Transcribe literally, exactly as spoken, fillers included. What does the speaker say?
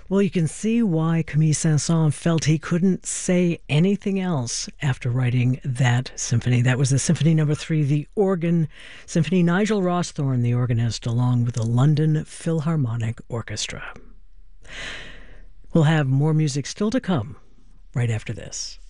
Well, you can see why Camille Saint-Saëns felt he couldn't say anything else after writing that symphony. That was the Symphony Number Three, the organ symphony. Nigel Rawsthorne, the organist, along with the London Philharmonic Orchestra. We'll have more music still to come right after this.